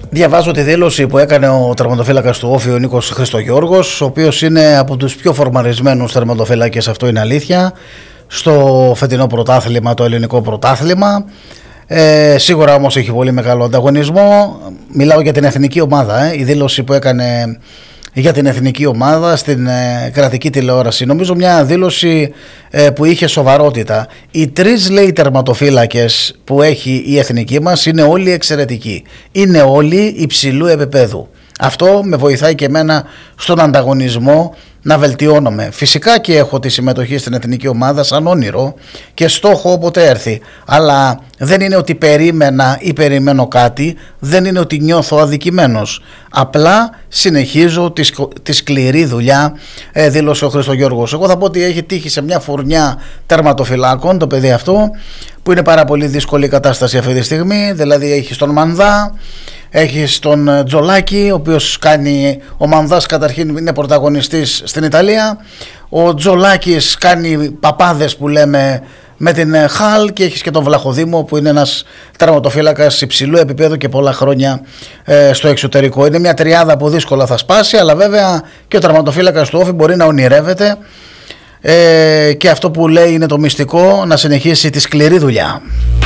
Διαβάζω τη δήλωση που έκανε ο τερματοφύλακας του Όφη, ο Νίκος Χριστογιώργος, ο οποίος είναι από τους πιο φορμαρισμένους τερματοφύλακες, αυτό είναι αλήθεια, στο φετινό πρωτάθλημα, το ελληνικό πρωτάθλημα. Σίγουρα όμως έχει πολύ μεγάλο ανταγωνισμό. Μιλάω για την εθνική ομάδα, η δήλωση που έκανε για την εθνική ομάδα στην κρατική τηλεόραση. Νομίζω μια δήλωση που είχε σοβαρότητα. Οι τρεις, λέει, τερματοφύλακες που έχει η εθνική μας είναι όλοι εξαιρετικοί. Είναι όλοι υψηλού επίπεδου. Αυτό με βοηθάει και εμένα στον ανταγωνισμό να βελτιώνομαι. Φυσικά και έχω τη συμμετοχή στην εθνική ομάδα σαν όνειρο και στόχο όποτε έρθει. Αλλά δεν είναι ότι περίμενα ή περιμένω κάτι, δεν είναι ότι νιώθω αδικημένος. Απλά συνεχίζω τη σκληρή δουλειά, δήλωσε ο Χριστογιώργος. Εγώ θα πω ότι έχει τύχει σε μια φουρνιά τερματοφυλάκων το παιδί αυτό, που είναι πάρα πολύ δύσκολη η κατάσταση αυτή τη στιγμή. Δηλαδή έχει τον Μανδά, έχει τον Τζολάκη, ο οποίος κάνει, ο Μανδάς καταρχήν είναι πρωταγωνιστής στην Ιταλία, ο Τζολάκης κάνει παπάδες που λέμε με την Χαλ, και έχεις και τον Βλαχοδήμο που είναι ένας τερματοφύλακας υψηλού επίπεδου και πολλά χρόνια στο εξωτερικό. Είναι μια τριάδα που δύσκολα θα σπάσει, αλλά βέβαια και ο τερματοφύλακας του Όφη μπορεί να ονειρεύεται, και αυτό που λέει είναι το μυστικό, να συνεχίσει τη σκληρή δουλειά.